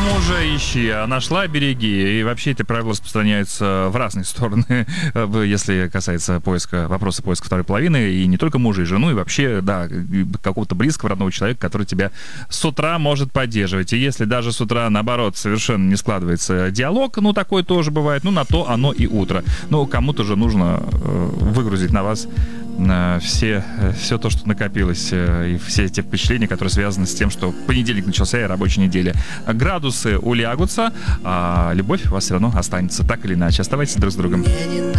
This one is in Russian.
мужа ищи, а нашла — береги. И вообще это правило распространяется в разные стороны, если касается вопроса поиска второй половины, и не только мужа и жену, и вообще, да, какого-то близкого родного человека, который тебя с утра может поддерживать. И если даже с утра, наоборот, совершенно не складывается диалог, ну, такое тоже бывает, ну, на то оно и утро. Ну, кому-то же нужно выгрузить на вас все то, что накопилось, и все те впечатления, которые связаны с тем, что понедельник начался и рабочая неделя. Градусы улягутся, а любовь у вас все равно останется, так или иначе. Оставайтесь друг с другом.